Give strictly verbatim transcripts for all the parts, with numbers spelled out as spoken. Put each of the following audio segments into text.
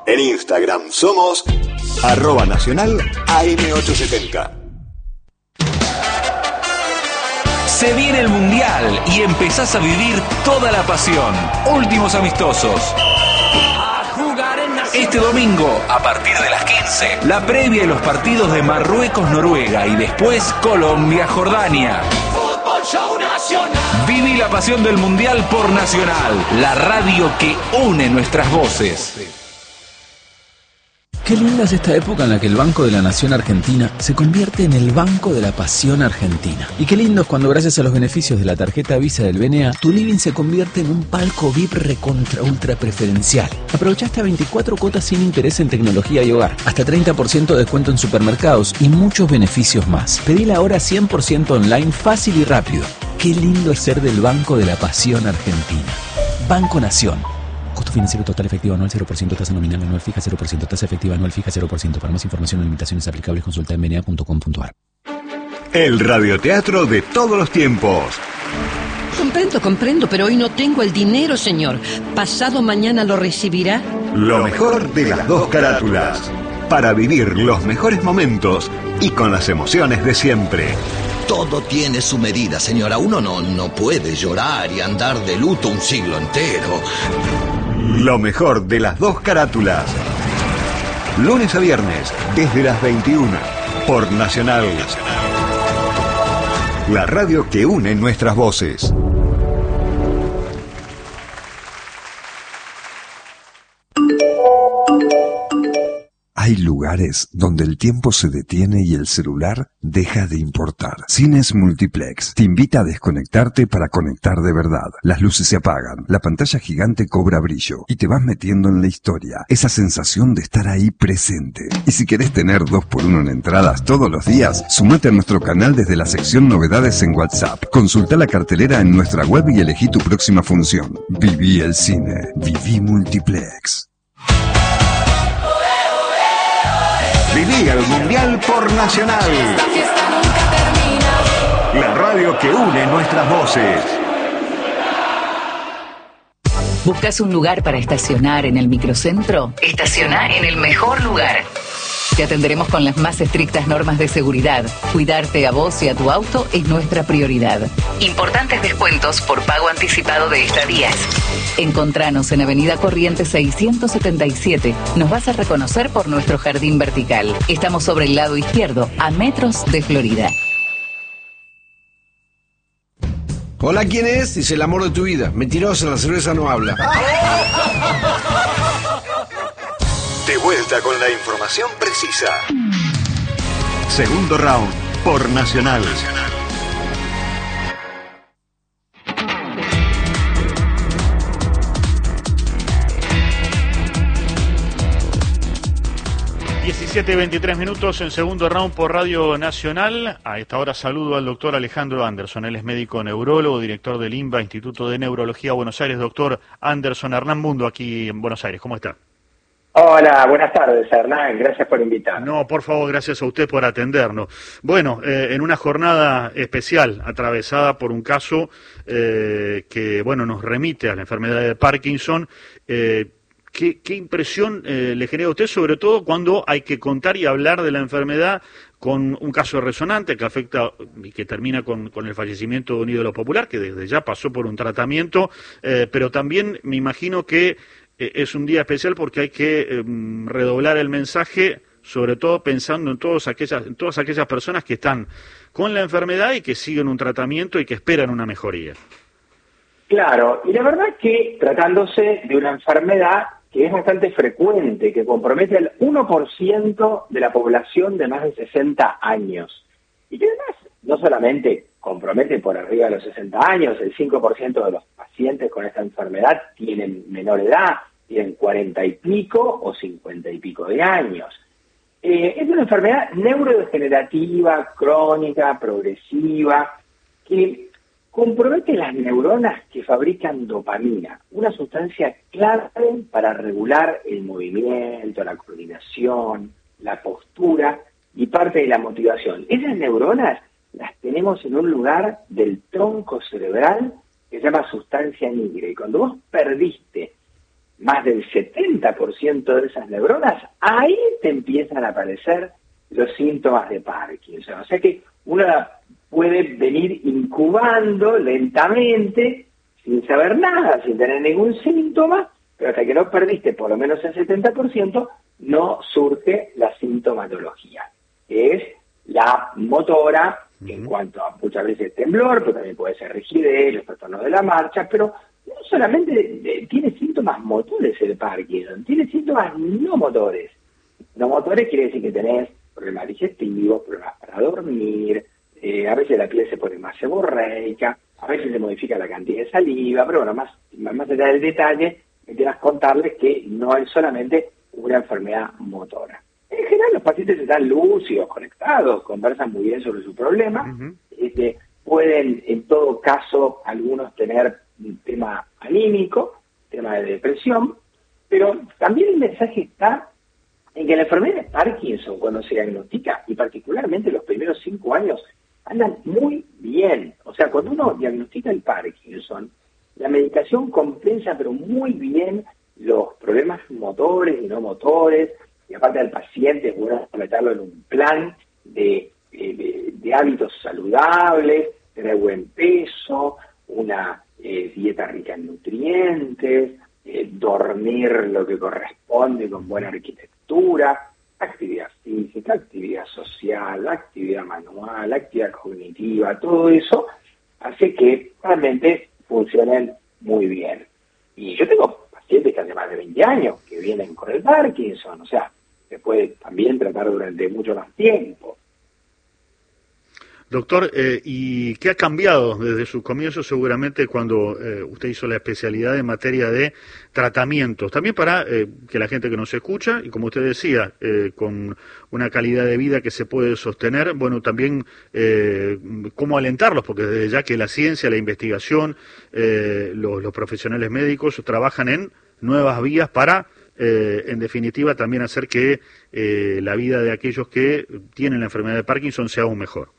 En Instagram somos arroba nacional A M ochocientos setenta. Se viene el Mundial y empezás a vivir toda la pasión. Últimos amistosos. Este domingo, a partir de las quince, la previa de los partidos de Marruecos-Noruega y después Colombia-Jordania. Viví la pasión del Mundial por Nacional, la radio que une nuestras voces. Qué linda es esta época en la que el Banco de la Nación Argentina se convierte en el Banco de la Pasión Argentina. Y qué lindo es cuando, gracias a los beneficios de la tarjeta Visa del B N A, tu living se convierte en un palco V I P recontra ultra preferencial. Aprovecha hasta veinticuatro cuotas sin interés en tecnología y hogar, hasta treinta por ciento de descuento en supermercados y muchos beneficios más. Pedila ahora cien por ciento online, fácil y rápido. Qué lindo es ser del Banco de la Pasión Argentina. Banco Nación. Costo financiero total efectivo anual cero por ciento, tasa nominal anual fija cero por ciento, tasa efectiva anual fija cero por ciento. Para más información o limitaciones aplicables, consulta en b n a punto com punto a r. El radioteatro de todos los tiempos. Comprendo, comprendo, pero hoy no tengo el dinero, señor. ¿Pasado mañana lo recibirá? Lo mejor de las dos carátulas. Para vivir los mejores momentos y con las emociones de siempre. Todo tiene su medida, señora. Uno no, no puede llorar y andar de luto un siglo entero. Lo mejor de las dos carátulas. Lunes a viernes, desde las veintiuna, por Nacional. La radio que une nuestras voces. Hay lugares donde el tiempo se detiene y el celular deja de importar. Cines Multiplex te invita a desconectarte para conectar de verdad. Las luces se apagan, la pantalla gigante cobra brillo y te vas metiendo en la historia. Esa sensación de estar ahí presente. Y si querés tener dos por uno en entradas todos los días, sumate a nuestro canal desde la sección Novedades en WhatsApp. Consulta la cartelera en nuestra web y elegí tu próxima función. Viví el cine. Viví Multiplex. Viví el Mundial por Nacional. Esta fiesta nunca termina. La radio que une nuestras voces. ¿Buscas un lugar para estacionar en el microcentro? Estaciona en el mejor lugar. Te atenderemos con las más estrictas normas de seguridad. Cuidarte a vos y a tu auto es nuestra prioridad. Importantes descuentos por pago anticipado de estadías. Encontranos en Avenida Corrientes seiscientos setenta y siete. Nos vas a reconocer por nuestro jardín vertical. Estamos sobre el lado izquierdo, a metros de Florida. Hola, ¿quién es? Dice el amor de tu vida. Mentirosa, la cerveza no habla. De vuelta con la información precisa. Segundo round por Nacional. diecisiete y veintitrés minutos en segundo round por Radio Nacional. A esta hora saludo al doctor Alejandro Anderson. Él es médico neurólogo, director del INBA, Instituto de Neurología Buenos Aires. Doctor Anderson, Hernán Mundo aquí en Buenos Aires. ¿Cómo está? Hola, buenas tardes, Hernán. Gracias por invitarme. No, por favor, gracias a usted por atendernos. Bueno, eh, en una jornada especial, atravesada por un caso eh, que, bueno, nos remite a la enfermedad de Parkinson, eh, ¿qué, qué impresión eh, le genera a usted, sobre todo cuando hay que contar y hablar de la enfermedad con un caso resonante que afecta y que termina con, con el fallecimiento de un ídolo popular, que desde ya pasó por un tratamiento, eh, pero también me imagino que es un día especial porque hay que eh, redoblar el mensaje, sobre todo pensando en, todos aquellas, en todas aquellas personas que están con la enfermedad y que siguen un tratamiento y que esperan una mejoría. Claro, y la verdad que tratándose de una enfermedad que es bastante frecuente, que compromete al uno por ciento de la población de más de sesenta años, y que además no solamente compromete por arriba de los sesenta años, el cinco por ciento de los pacientes con esta enfermedad tienen menor edad, tienen cuarenta y pico o cincuenta y pico de años. Eh, es una enfermedad neurodegenerativa, crónica, progresiva, que compromete las neuronas que fabrican dopamina, una sustancia clave para regular el movimiento, la coordinación, la postura y parte de la motivación. Esas neuronas las tenemos en un lugar del tronco cerebral que se llama sustancia nigra. Y cuando vos perdiste más del setenta por ciento de esas neuronas, ahí te empiezan a aparecer los síntomas de Parkinson. O sea que uno puede venir incubando lentamente, sin saber nada, sin tener ningún síntoma, pero hasta que no perdiste por lo menos el setenta por ciento, no surge la sintomatología, que es la motora, uh-huh. en cuanto a muchas veces temblor, pero también puede ser rigidez, los trastornos de la marcha, pero no solamente de, de, tiene síntomas motores el Parkinson, tiene síntomas no motores. No motores quiere decir que tenés problemas digestivos, problemas para dormir, eh, a veces la piel se pone más seborreica, a veces se modifica la cantidad de saliva, pero bueno, más, más allá del detalle, me quieras contarles que no es solamente una enfermedad motora. En general los pacientes están lúcidos, conectados, conversan muy bien sobre su problema, uh-huh. este, pueden en todo caso algunos tener un tema anímico, tema de depresión, pero también el mensaje está en que la enfermedad de Parkinson, cuando se diagnostica, y particularmente los primeros cinco años, andan muy bien. O sea, cuando uno diagnostica el Parkinson, la medicación compensa pero muy bien los problemas motores y no motores, y aparte al paciente es bueno meterlo en un plan de, de, de hábitos saludables, tener buen peso, una eh, dieta rica en nutrientes, eh, dormir lo que corresponde con buena arquitectura, actividad física, actividad social, actividad manual, actividad cognitiva, todo eso hace que realmente funcionen muy bien. Y yo tengo pacientes que hace más de veinte años que vienen con el Parkinson, o sea, se puede también tratar durante mucho más tiempo. Doctor, eh, ¿y qué ha cambiado desde sus comienzos seguramente cuando eh, usted hizo la especialidad en materia de tratamientos? También para eh, que la gente que nos escucha, y como usted decía, eh, con una calidad de vida que se puede sostener, bueno, también eh, cómo alentarlos, porque desde ya que la ciencia, la investigación, eh, los, los profesionales médicos trabajan en nuevas vías para, eh, en definitiva, también hacer que eh, la vida de aquellos que tienen la enfermedad de Parkinson sea aún mejor.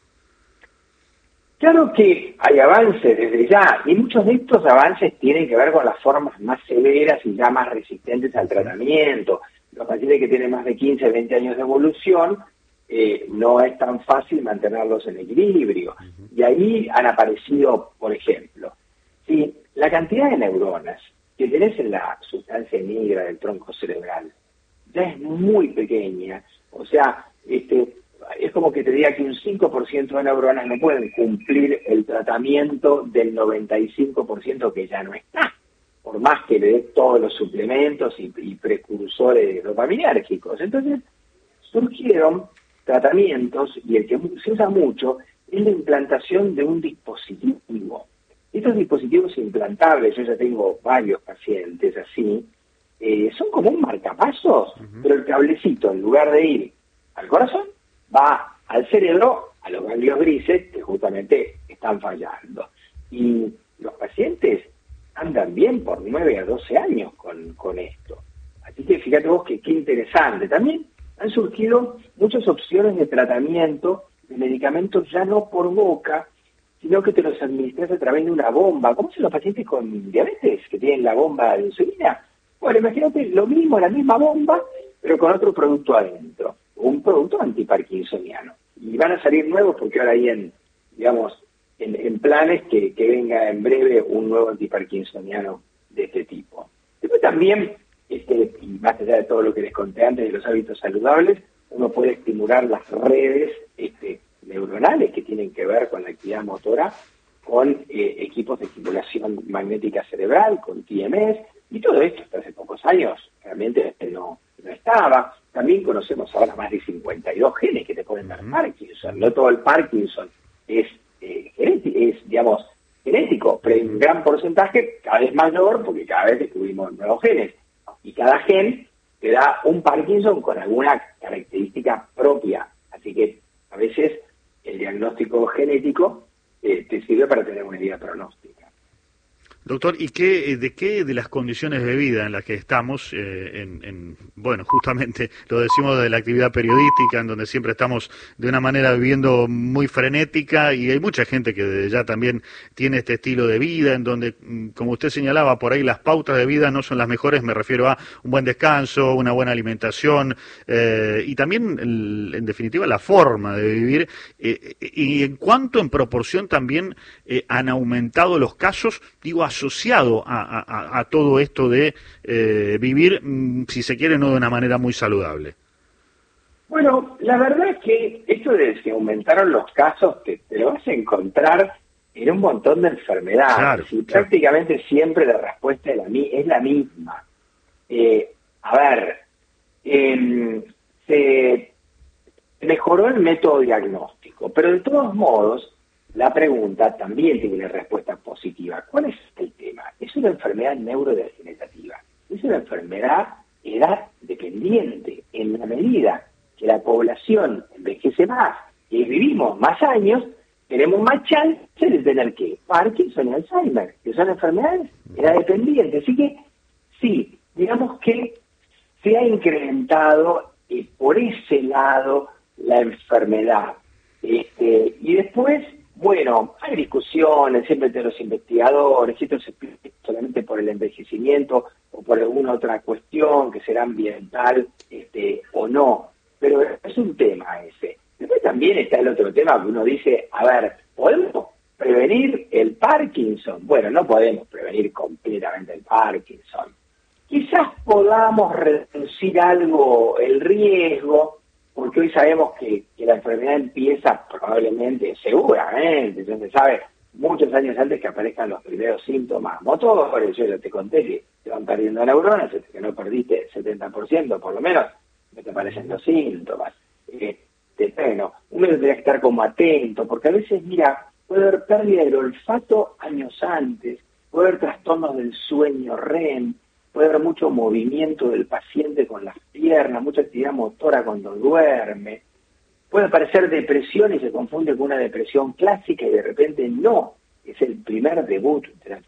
Claro que hay avances desde ya, y muchos de estos avances tienen que ver con las formas más severas y ya más resistentes al tratamiento. Los pacientes que tienen más de quince, veinte años de evolución, eh, no es tan fácil mantenerlos en equilibrio. Y ahí han aparecido, por ejemplo, si la cantidad de neuronas que tenés en la sustancia negra del tronco cerebral ya es muy pequeña, o sea, este... es como que te diga que un cinco por ciento de neuronas no pueden cumplir el tratamiento del noventa y cinco por ciento que ya no está, por más que le dé todos los suplementos y, y precursores dopaminérgicos. Entonces, surgieron tratamientos, y el que se usa mucho es la implantación de un dispositivo. Estos dispositivos implantables, yo ya tengo varios pacientes así, eh, son como un marcapasos, uh-huh. pero el cablecito, en lugar de ir al corazón, va al cerebro, a los ganglios grises, que justamente están fallando. Y los pacientes andan bien por nueve a doce años con, con esto. Así que fíjate vos que qué interesante. También han surgido muchas opciones de tratamiento de medicamentos ya no por boca, sino que te los administras a través de una bomba. ¿Cómo son los pacientes con diabetes que tienen la bomba de insulina? Bueno, imagínate lo mismo, la misma bomba, pero con otro producto adentro. Un producto antiparkinsoniano. Y van a salir nuevos porque ahora hay en, digamos, en, en planes que, que venga en breve un nuevo antiparkinsoniano de este tipo. Después también, este, y más allá de todo lo que les conté antes de los hábitos saludables, uno puede estimular las redes este, neuronales que tienen que ver con la actividad motora, con eh, equipos de estimulación magnética cerebral, con T M S, y todo esto hasta hace pocos años realmente no, no estaba. También conocemos ahora más de cincuenta y dos genes que te pueden dar Parkinson. No todo el Parkinson es, eh, genético, es digamos, genético, pero en un gran porcentaje cada vez mayor porque cada vez descubrimos nuevos genes. Y cada gen te da un Parkinson con alguna característica propia. Así que a veces el diagnóstico genético eh, te sirve para tener una idea pronóstica. Doctor, ¿y qué, de qué de las condiciones de vida en las que estamos, eh, en, en, bueno, justamente lo decimos de la actividad periodística, en donde siempre estamos de una manera viviendo muy frenética, y hay mucha gente que ya también tiene este estilo de vida, en donde, como usted señalaba, por ahí las pautas de vida no son las mejores, me refiero a un buen descanso, una buena alimentación, eh, y también, el, en definitiva, la forma de vivir, eh, y en cuanto en proporción también eh, han aumentado los casos, digo, asociado a, a, a todo esto de eh, vivir, si se quiere, no de una manera muy saludable. Bueno, la verdad es que esto de que aumentaron los casos, te, te lo vas a encontrar en un montón de enfermedades, claro, y claro. prácticamente siempre la respuesta es la, es la misma. Eh, a ver, eh, se mejoró el método diagnóstico, pero de todos modos, la pregunta también tiene una respuesta positiva. ¿Cuál es el tema? Es una enfermedad neurodegenerativa. Es una enfermedad edad dependiente. En la medida que la población envejece más y vivimos más años, tenemos más chance de tener ¿qué? Parkinson y Alzheimer, que son enfermedades edad dependiente. Así que sí, digamos que se ha incrementado eh, por ese lado la enfermedad. Este, y después, bueno, hay discusiones siempre entre los investigadores, si esto se explica solamente por el envejecimiento o por alguna otra cuestión que será ambiental este, o no, pero es un tema ese. Después también está el otro tema que uno dice, a ver, ¿podemos prevenir el Parkinson? Bueno, no podemos prevenir completamente el Parkinson. Quizás podamos reducir algo el riesgo, porque hoy sabemos que, que la enfermedad empieza probablemente, seguramente, ya se sabe, muchos años antes que aparezcan los primeros síntomas motores. Yo ya te conté que te van perdiendo neuronas, que no perdiste el setenta por ciento por lo menos, que te aparecen los síntomas. Eh, de, bueno, uno tendría que estar como atento, porque a veces, mira, puede haber pérdida del olfato años antes, puede haber trastornos del sueño R E M, puede haber mucho movimiento del paciente con las piernas, mucha actividad motora cuando duerme. Puede aparecer depresión y se confunde con una depresión clásica y de repente no. Es el primer debut de la